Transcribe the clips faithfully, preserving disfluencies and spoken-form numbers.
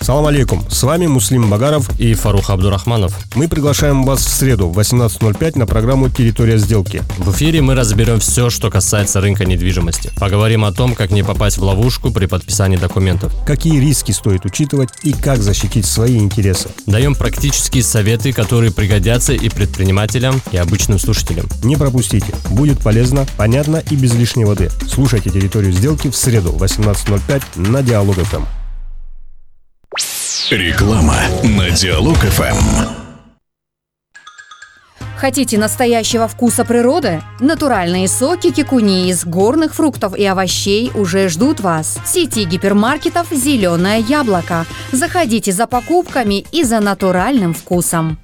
Салам алейкум, с вами Муслим Багаров и Фарух Абдурахманов. Мы приглашаем вас в среду в восемнадцать ноль пять на программу «Территория сделки». В эфире мы разберем все, что касается рынка недвижимости. Поговорим о том, как не попасть в ловушку при подписании документов. Какие риски стоит учитывать и как защитить свои интересы. Даем практические советы, которые пригодятся и предпринимателям, и обычным слушателям. Не пропустите, будет полезно, понятно и без лишней воды. Слушайте «Территорию сделки» в среду в восемнадцать ноль пять на Диалог эф эм. Реклама на Диалог эф эм. Хотите настоящего вкуса природы? Натуральные соки кикуни из горных фруктов и овощей уже ждут вас. В сети гипермаркетов «Зеленое яблоко». Заходите за покупками и за натуральным вкусом.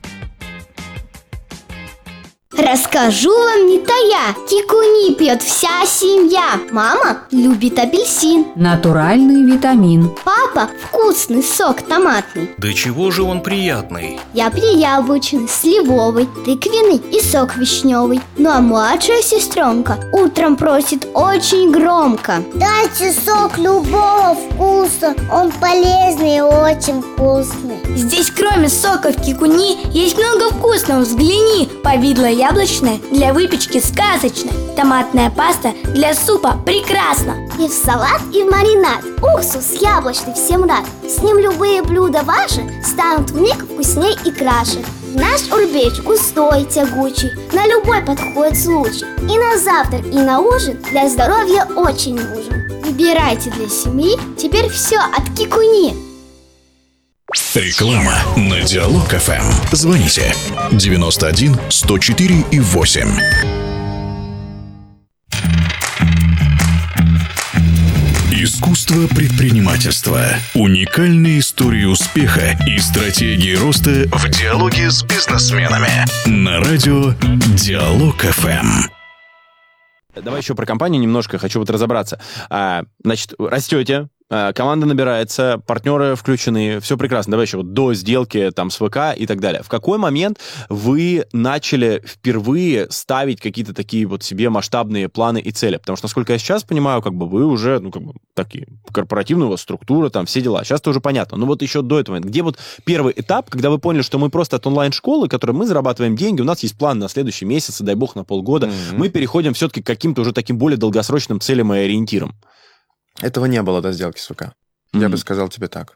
Расскажу вам не тая, кикуни пьет вся семья. Мама любит апельсин. Натуральный витамин. Папа вкусный сок томатный. Да чего же он приятный? Я прияблочный, сливовый, тыквенный и сок вишневый. Ну а младшая сестренка утром просит очень громко: дайте сок любого вкуса, он полезный и очень вкусный. Здесь кроме соков кикуни есть много вкусного, взгляни. Повидло яблочное для выпечки сказочно. Томатная паста для супа прекрасно. И в салат, и в маринад. Уксус яблочный всем рад. С ним любые блюда ваши станут вмиг вкусней и краше. Наш урбеч густой, тягучий, на любой подходит случай. И на завтрак, и на ужин для здоровья очень нужен. Выбирайте для семьи теперь все от кикуни. Реклама на Диалог эф эм. Звоните девяносто один сто четыре и восемь. Искусство предпринимательства. Уникальные истории успеха и стратегии роста в диалоге с бизнесменами. На радио Диалог эф эм. Давай еще про компанию немножко хочу вот разобраться. А, значит, растете, а, команда набирается, партнеры включены, все прекрасно. Давай еще вот до сделки там с ВК и так далее. В какой момент вы начали впервые ставить какие-то такие вот себе масштабные планы и цели? Потому что, насколько я сейчас понимаю, как бы вы уже, ну, как бы такие, корпоративная у вас структура, там, все дела. Сейчас-то уже понятно. Но вот еще до этого, где вот первый этап, когда вы поняли, что мы просто от онлайн-школы, которой мы зарабатываем деньги, у нас есть план на следующий месяц, дай бог, на полгода, mm-hmm. мы переходим все-таки к каким-то уже таким более долгосрочным целям и ориентирам. Этого не было до сделки с ВК. Mm-hmm. Я бы сказал тебе так.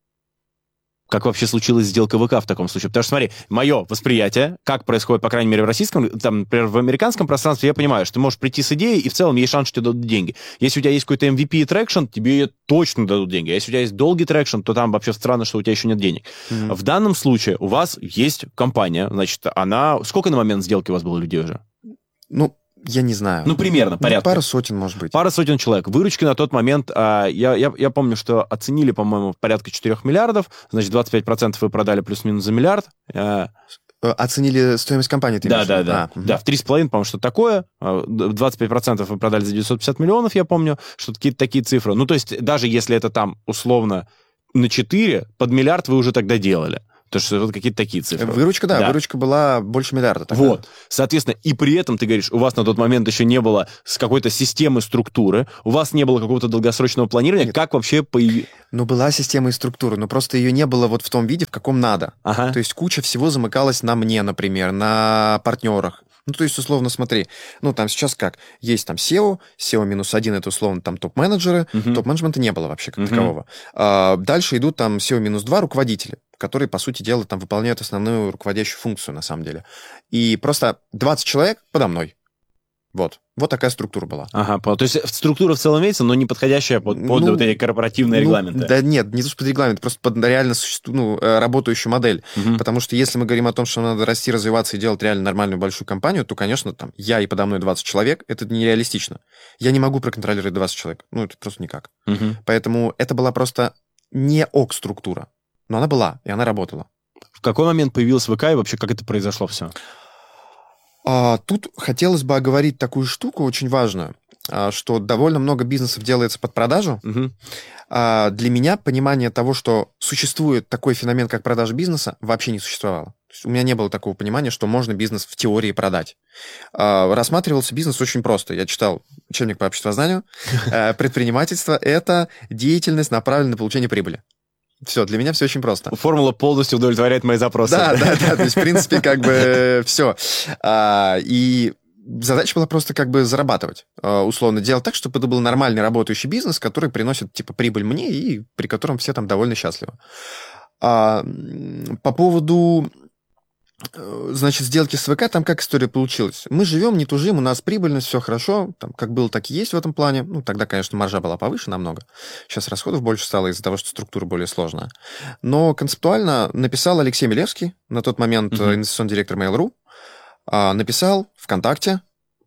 Как вообще случилась сделка ВК в таком случае? Потому что, смотри, мое восприятие, как происходит, по крайней мере, в российском, там, например, в американском пространстве, я понимаю, что ты можешь прийти с идеей, и в целом есть шанс, что тебе дадут деньги. Если у тебя есть какой-то эм ви пи и трекшн, тебе точно дадут деньги. А если у тебя есть долгий трекшн, то там вообще странно, что у тебя еще нет денег. Mm-hmm. В данном случае у вас есть компания, значит, она... Сколько на момент сделки у вас было людей уже? Ну, я не знаю. Ну, примерно, порядка. Ну, пара сотен, может быть. Пара сотен человек. Выручки на тот момент, а, я, я, я помню, что оценили, по-моему, порядка четырех миллиардов, значит, двадцать пять процентов вы продали плюс-минус за миллиард. А... Оценили стоимость компании, ты да, имеешь в виду? Да, да, а, да. Угу. В три с половиной, по-моему, что такое. двадцать пять процентов вы продали за девятьсот пятьдесят миллионов, я помню, что какие-то такие цифры. Ну, то есть, даже если это там, условно, на четыре, под миллиард вы уже тогда делали. Потому что вот какие-то такие цифры. Выручка, да, да. Выручка была больше миллиарда. Тогда. Вот. Соответственно, и при этом, ты говоришь, у вас на тот момент еще не было с какой-то системы структуры, у вас не было какого-то долгосрочного планирования. Нет. Как вообще появилась? Ну, была система и структура, но просто ее не было вот в том виде, в каком надо. Ага. То есть куча всего замыкалась на мне, например, на партнерах. Ну, то есть, условно, смотри, ну, там сейчас как? Есть там сео, сео минус один, это, условно, там топ-менеджеры, uh-huh. топ-менеджмента не было вообще как uh-huh. такового. А, дальше идут там сео минус два руководители, которые, по сути дела, там выполняют основную руководящую функцию, на самом деле. И просто двадцать человек подо мной. Вот. Вот такая структура была. Ага, то есть структура в целом имеется, но не подходящая под, под ну, вот эти корпоративные ну, регламенты. Да нет, не то, что под регламент, просто под реально существу, ну, работающую модель. Угу. Потому что если мы говорим о том, что надо расти, развиваться и делать реально нормальную большую компанию, то, конечно, там я и подо мной двадцать человек, это нереалистично. Я не могу проконтролировать двадцать человек. Ну, это просто никак. Угу. Поэтому это была просто не ок-структура. Но она была, и она работала. В какой момент появилась ВК и вообще как это произошло все? А, тут хотелось бы оговорить такую штуку очень важную, а, что довольно много бизнесов делается под продажу. Угу. А, для меня понимание того, что существует такой феномен, как продажа бизнеса, вообще не существовало. То есть у меня не было такого понимания, что можно бизнес в теории продать. А, рассматривался бизнес очень просто. Я читал учебник по обществознанию. Предпринимательство – это деятельность, направленная на получение прибыли. Все, для меня все очень просто. Формула полностью удовлетворяет мои запросы. Да, да, да, то есть, в принципе, как бы все. И задача была просто как бы зарабатывать, условно, делать так, чтобы это был нормальный работающий бизнес, который приносит, типа, прибыль мне и при котором все там довольно счастливы. По поводу... Значит, сделки с ВК, там как история получилась? Мы живем, не тужим, у нас прибыльность, все хорошо, там как было, так и есть в этом плане. Ну, тогда, конечно, маржа была повыше намного. Сейчас расходов больше стало из-за того, что структура более сложная. Но концептуально написал Алексей Милевский, на тот момент uh-huh. инвестиционный директор Mail.ru, написал ВКонтакте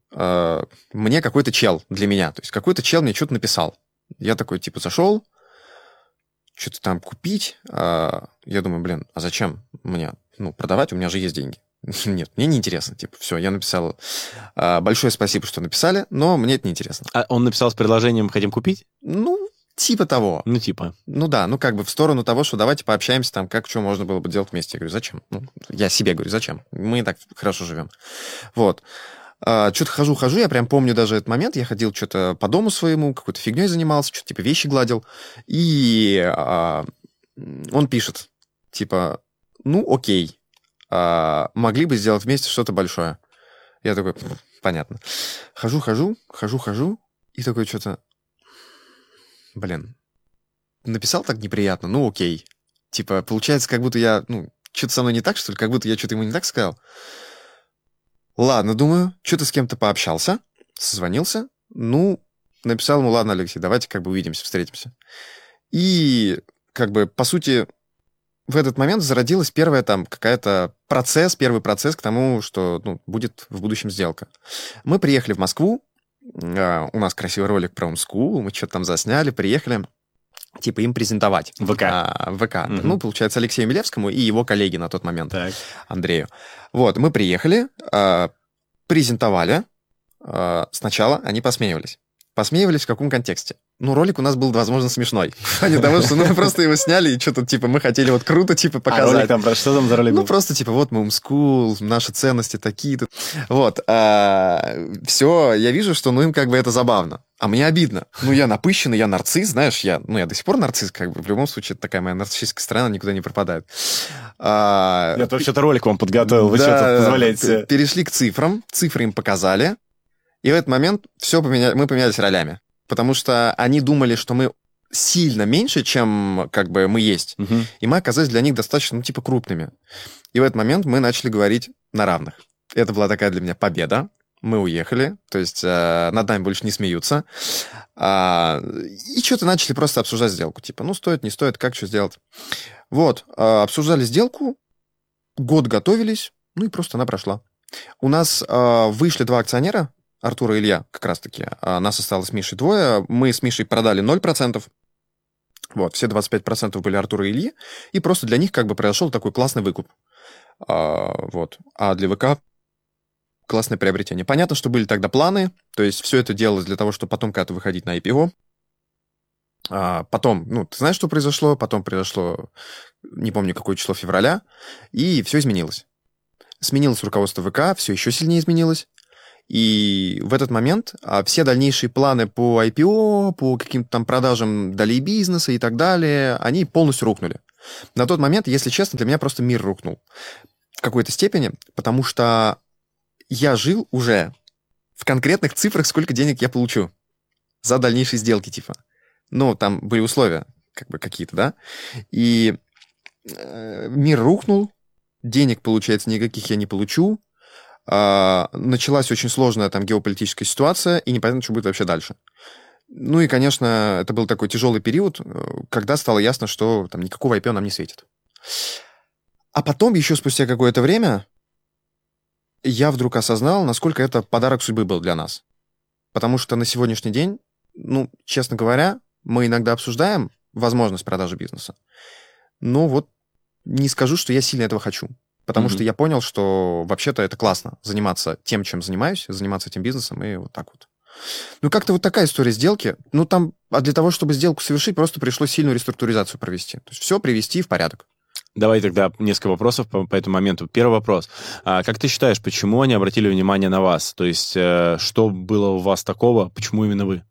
мне какой-то чел для меня. То есть какой-то чел мне что-то написал. Я такой, типа, зашел, что-то там купить. Я думаю, блин, а зачем мне... Ну, продавать, у меня же есть деньги. Нет, мне неинтересно. Типа, все, я написал. А, большое спасибо, что написали, но мне это неинтересно. А он написал с предложением «хотим купить»? Ну, типа того. Ну, типа. Ну да, ну как бы в сторону того, что давайте пообщаемся там, как что можно было бы делать вместе. Я говорю, зачем? Ну, я себе говорю, зачем? Мы и так хорошо живем. Вот. А, что-то хожу-хожу, я прям помню даже этот момент. Я ходил что-то по дому своему, какой-то фигней занимался, что-то типа вещи гладил. И а, он пишет, типа... Ну, окей. А, могли бы сделать вместе что-то большое. Я такой, понятно. Хожу, хожу, хожу, хожу. И такой что-то... Блин. Написал так неприятно, ну, окей. Типа, получается, как будто я... Ну, что-то со мной не так, что ли? Как будто я что-то ему не так сказал. Ладно, думаю, что-то с кем-то пообщался, созвонился. Ну, написал ему, ладно, Алексей, давайте как бы увидимся, встретимся. И как бы, по сути... В этот момент зародилась первая там какая-то процесс, первый процесс к тому, что ну, будет в будущем сделка. Мы приехали в Москву, э, у нас красивый ролик про Омску, мы что-то там засняли, приехали, типа им презентовать. ВК. А, ВК. Угу. Ну, получается, Алексею Милевскому и его коллеге на тот момент, так. Андрею. Вот, мы приехали, э, презентовали, э, сначала они посмеивались. Посмеивались в каком контексте? Ну, ролик у нас был, возможно, смешной. В плане того, что ну, мы просто его сняли, и что-то, типа, мы хотели вот круто, типа, показать. А ролик там, что там за ролик был? Ну, просто, типа, вот мы Омскул, наши ценности такие-то. Вот. А, все, я вижу, что, ну, им как бы это забавно. А мне обидно. Ну, я напыщенный, я нарцисс, знаешь, я, ну, я до сих пор нарцисс, как бы, в любом случае, это такая моя нарциссическая сторона никуда не пропадает. А, я вообще-то ролик вам подготовил, вы да, что-то позволяете? Перешли к цифрам, цифры им показали, и в этот момент все поменя... мы поменялись ролями. Потому что они думали, что мы сильно меньше, чем как бы мы есть. Uh-huh. И мы оказались для них достаточно, ну, типа, крупными. И в этот момент мы начали говорить на равных. Это была такая для меня победа. Мы уехали, то есть э, над нами больше не смеются. А, и что-то начали просто обсуждать сделку. Типа, ну, стоит, не стоит, как что сделать. Вот, э, обсуждали сделку, год готовились, ну, и просто она прошла. У нас э, вышли два акционера, Артур и Илья, как раз-таки. А нас осталось с Мишей двое. Мы с Мишей продали ноль процентов. Вот, все двадцать пять процентов были Артура и Ильи. И просто для них как бы произошел такой классный выкуп. А, вот. А для ВК классное приобретение. Понятно, что были тогда планы. То есть все это делалось для того, чтобы потом когда-то выходить на ай пи о. А, потом, ну, ты знаешь, что произошло? Потом произошло, не помню, какое число февраля. И все изменилось. Сменилось руководство ВК, все еще сильнее изменилось. И в этот момент а, все дальнейшие планы по ай пи о, по каким-то там продажам долей бизнеса и так далее, они полностью рухнули. На тот момент, если честно, для меня просто мир рухнул. В какой-то степени, потому что я жил уже в конкретных цифрах, сколько денег я получу за дальнейшие сделки, типа. Ну, там были условия как бы какие-то, да? И э, мир рухнул, денег, получается, никаких я не получу. Uh, началась очень сложная там геополитическая ситуация, и непонятно, что будет вообще дальше. Ну и, конечно, это был такой тяжелый период, когда стало ясно, что там никакого ай пи о нам не светит. А потом, еще спустя какое-то время, я вдруг осознал, насколько это подарок судьбы был для нас. Потому что на сегодняшний день, ну, честно говоря, мы иногда обсуждаем возможность продажи бизнеса. Но вот не скажу, что я сильно этого хочу. Потому mm-hmm. что я понял, что вообще-то это классно заниматься тем, чем занимаюсь, заниматься этим бизнесом и вот так вот. Ну, как-то вот такая история сделки. Ну, там, а для того, чтобы сделку совершить, просто пришлось сильную реструктуризацию провести. То есть все привести в порядок. Давай тогда несколько вопросов по, по этому моменту. Первый вопрос. А, как ты считаешь, почему они обратили внимание на вас? То есть, э, что было у вас такого, почему именно вы?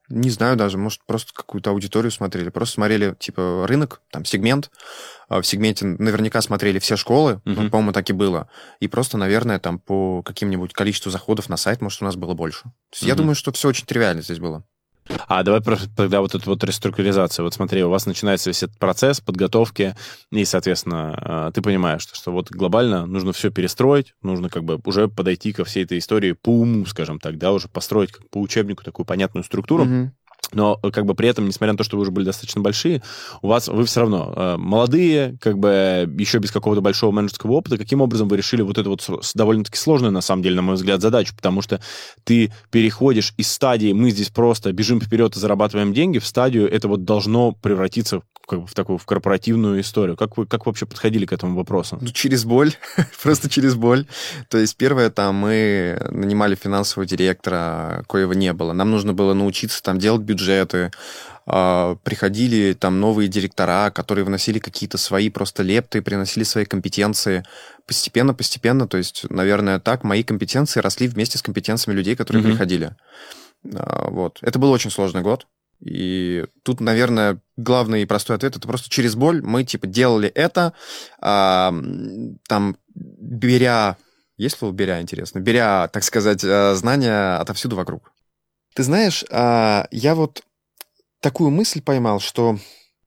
Не знаю даже, может, просто какую-то аудиторию смотрели. Просто смотрели, типа, рынок, там, сегмент. В сегменте наверняка смотрели все школы, uh-huh. ну, по-моему, так и было. И просто, наверное, там по каким-нибудь количеству заходов на сайт, может, у нас было больше. То есть uh-huh. я думаю, что все очень тривиально здесь было. А давай тогда вот эту вот реструктуризацию. Вот смотри, у вас начинается весь этот процесс подготовки, и, соответственно, ты понимаешь, что, что вот глобально нужно все перестроить, нужно как бы уже подойти ко всей этой истории по уму, скажем так, да, уже построить как по учебнику такую понятную структуру. Mm-hmm. Но как бы при этом, несмотря на то, что вы уже были достаточно большие, у вас вы все равно э, молодые, как бы еще без какого-то большого менеджерского опыта. Каким образом вы решили вот эту вот довольно-таки сложную, на самом деле, на мой взгляд, задачу? Потому что ты переходишь из стадии «мы здесь просто бежим вперед и зарабатываем деньги» в стадию «это вот должно превратиться как бы в такую в корпоративную историю». Как вы как вообще подходили к этому вопросу? Ну, через боль. Просто через боль. То есть первое, там, мы нанимали финансового директора, коего не было. Нам нужно было научиться там делать бюджеты. Приходили там новые директора, которые вносили какие-то свои просто лепты, приносили свои компетенции. Постепенно, постепенно, то есть, наверное, так, мои компетенции росли вместе с компетенциями людей, которые mm-hmm. приходили. Вот. Это был очень сложный год. И тут, наверное, главный и простой ответ — это просто через боль. Мы, типа, делали это, а, там, беря... Есть слово «беря», интересно? Беря, так сказать, знания отовсюду вокруг. Ты знаешь, а, я вот такую мысль поймал, что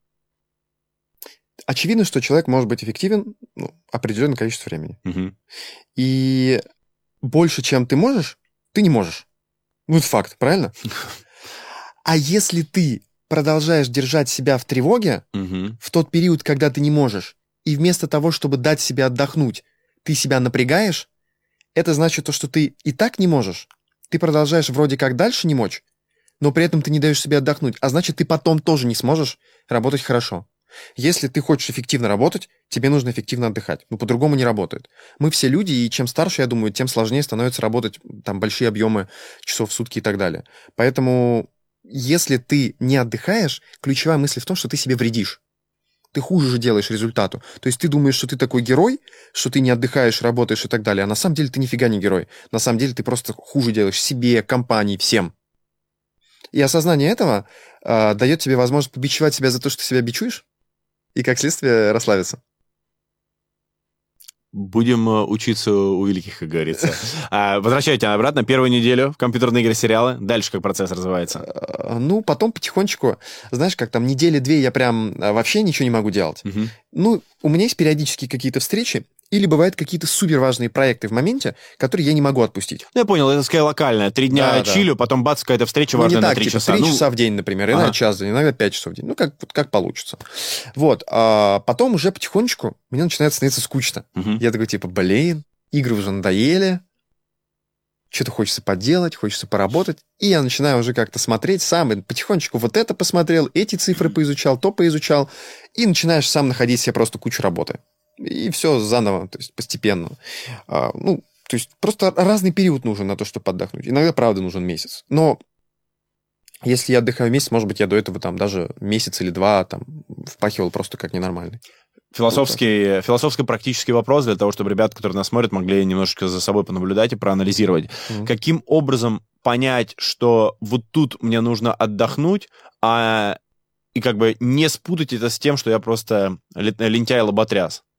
очевидно, что человек может быть эффективен, ну, определенное количество времени. Угу. И больше, чем ты можешь, ты не можешь. Ну, это факт, правильно? А если ты продолжаешь держать себя в тревоге угу. в тот период, когда ты не можешь, и вместо того, чтобы дать себе отдохнуть, ты себя напрягаешь, это значит то, что ты и так не можешь. Ты продолжаешь вроде как дальше не мочь, но при этом ты не даешь себе отдохнуть, а значит, ты потом тоже не сможешь работать хорошо. Если ты хочешь эффективно работать, тебе нужно эффективно отдыхать. Ну, по-другому не работает. Мы все люди, и чем старше, я думаю, тем сложнее становится работать там большие объемы часов в сутки и так далее. Поэтому... Если ты не отдыхаешь, ключевая мысль в том, что ты себе вредишь. Ты хуже же делаешь результату. То есть ты думаешь, что ты такой герой, что ты не отдыхаешь, работаешь и так далее, а на самом деле ты нифига не герой. На самом деле ты просто хуже делаешь себе, компании, всем. И осознание этого э, дает тебе возможность побичевать себя за то, что ты себя бичуешь, и как следствие расслабиться. Будем учиться у великих, как говорится. Возвращайте обратно первую неделю в компьютерные игры, сериалы. Дальше как процесс развивается? Ну, потом потихонечку, знаешь, как там недели-две я прям вообще ничего не могу делать. Угу. Ну, у меня есть периодически какие-то встречи, или бывают какие-то суперважные проекты в моменте, которые я не могу отпустить. Ну, я понял, это скорее локальное. Три дня да, чилю, да. потом бац, какая-то встреча ну, важная так, на три типа, часа. три ну... часа в день, например, иногда ага. час в день, иногда пять часов в день. Ну, как, как получится. Вот. А потом уже потихонечку мне начинает становиться скучно. Угу. Я такой, типа, блин, игры уже надоели, что-то хочется поделать, хочется поработать. И я начинаю уже как-то смотреть сам, и потихонечку вот это посмотрел, эти цифры поизучал, то поизучал, и начинаешь сам находить себе просто кучу работы. И все заново, то есть постепенно. А, ну, то есть просто разный период нужен на то, чтобы отдохнуть. Иногда, правда, нужен месяц. Но если я отдыхаю месяц, может быть, я до этого там даже месяц или два там впахивал просто как ненормальный. Философский, вот философско-практический вопрос для того, чтобы ребята, которые нас смотрят, могли немножечко за собой понаблюдать и проанализировать. Mm-hmm. Каким образом понять, что вот тут мне нужно отдохнуть, а... и как бы не спутать это с тем, что я просто лентяй-лоботряс?